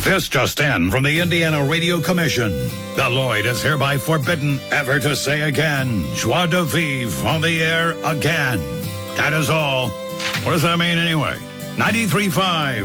This just in from the Indiana Radio Commission. The Lloyd is hereby forbidden ever to say again, joie de vivre on the air again. That is all. What does that mean anyway? 93.5